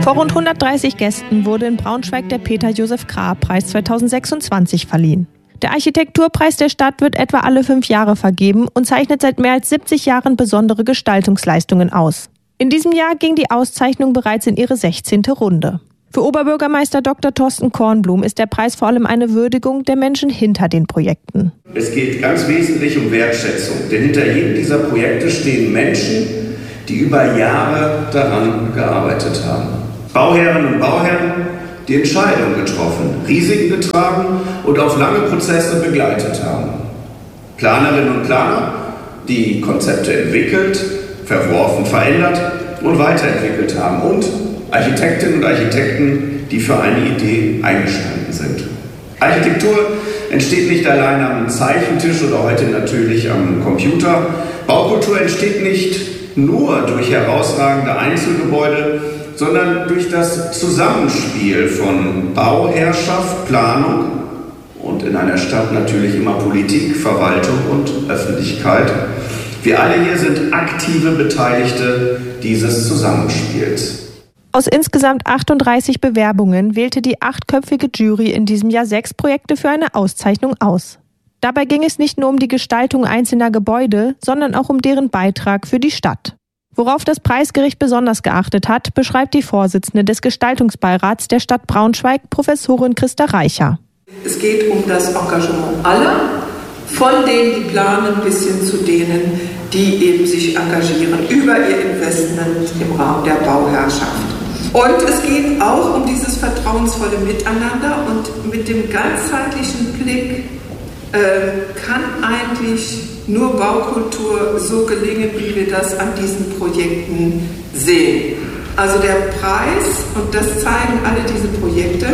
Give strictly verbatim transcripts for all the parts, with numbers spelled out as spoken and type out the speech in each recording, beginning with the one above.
Vor rund hundertdreißig Gästen wurde in Braunschweig der Peter-Josef-Krahe-Preis zweitausendsechsundzwanzig verliehen. Der Architekturpreis der Stadt wird etwa alle fünf Jahre vergeben und zeichnet seit mehr als siebzig Jahren besondere Gestaltungsleistungen aus. In diesem Jahr ging die Auszeichnung bereits in ihre sechzehnte Runde. Für Oberbürgermeister Doktor Thorsten Kornblum ist der Preis vor allem eine Würdigung der Menschen hinter den Projekten. Es geht ganz wesentlich um Wertschätzung, denn hinter jedem dieser Projekte stehen Menschen, die über Jahre daran gearbeitet haben. Bauherrinnen und Bauherren, die Entscheidungen getroffen, Risiken getragen und auf lange Prozesse begleitet haben. Planerinnen und Planer, die Konzepte entwickelt, verworfen, verändert und weiterentwickelt haben. Und Architektinnen und Architekten, die für eine Idee eingestanden sind. Architektur entsteht nicht allein am Zeichentisch oder heute natürlich am Computer. Baukultur entsteht nicht nur durch herausragende Einzelgebäude, sondern durch das Zusammenspiel von Bauherrschaft, Planung und in einer Stadt natürlich immer Politik, Verwaltung und Öffentlichkeit. Wir alle hier sind aktive Beteiligte dieses Zusammenspiels. Aus insgesamt achtunddreißig Bewerbungen wählte die achtköpfige Jury in diesem Jahr sechs Projekte für eine Auszeichnung aus. Dabei ging es nicht nur um die Gestaltung einzelner Gebäude, sondern auch um deren Beitrag für die Stadt. Worauf das Preisgericht besonders geachtet hat, beschreibt die Vorsitzende des Gestaltungsbeirats der Stadt Braunschweig, Professorin Christa Reicher. Es geht um das Engagement aller, von denen die planen bis hin zu denen, die eben sich engagieren über ihr Investment im Rahmen der Bauherrschaft. Und es geht auch um dieses vertrauensvolle Miteinander und mit dem ganzheitlichen Blick äh, kann eigentlich nur Baukultur so gelingen, wie wir das an diesen Projekten sehen. Also der Preis, und das zeigen alle diese Projekte,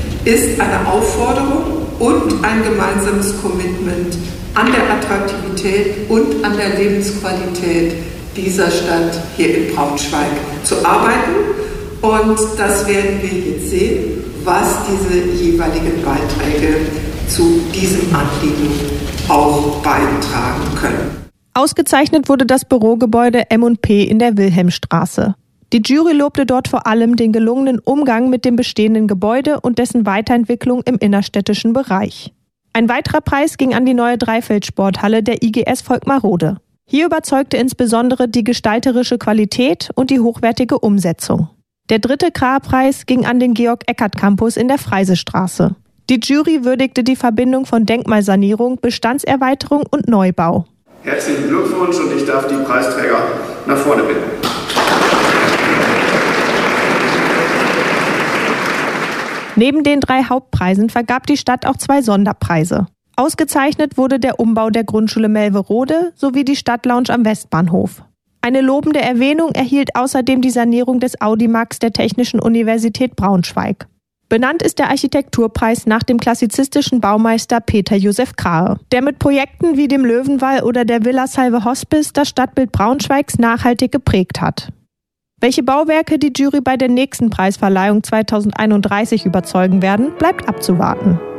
ist eine Aufforderung und ein gemeinsames Commitment an der Attraktivität und an der Lebensqualität dieser Stadt hier in Braunschweig zu arbeiten. Und das werden wir jetzt sehen, was diese jeweiligen Beiträge zu diesem Anliegen auch beitragen können. Ausgezeichnet wurde das Bürogebäude M und P in der Wilhelmstraße. Die Jury lobte dort vor allem den gelungenen Umgang mit dem bestehenden Gebäude und dessen Weiterentwicklung im innerstädtischen Bereich. Ein weiterer Preis ging an die neue Dreifeldsporthalle der I G S Volkmarode. Hier überzeugte insbesondere die gestalterische Qualität und die hochwertige Umsetzung. Der dritte Krahe-Preis ging an den Georg-Eckert-Campus in der Freisestraße. Die Jury würdigte die Verbindung von Denkmalsanierung, Bestandserweiterung und Neubau. Herzlichen Glückwunsch und ich darf die Preisträger nach vorne bitten. Neben den drei Hauptpreisen vergab die Stadt auch zwei Sonderpreise. Ausgezeichnet wurde der Umbau der Grundschule Melverode sowie die Stadtlounge am Westbahnhof. Eine lobende Erwähnung erhielt außerdem die Sanierung des Audimax der Technischen Universität Braunschweig. Benannt ist der Architekturpreis nach dem klassizistischen Baumeister Peter-Josef Krahe, der mit Projekten wie dem Löwenwall oder der Villa Salve Hospice das Stadtbild Braunschweigs nachhaltig geprägt hat. Welche Bauwerke die Jury bei der nächsten Preisverleihung zweitausendeinunddreißig überzeugen werden, bleibt abzuwarten.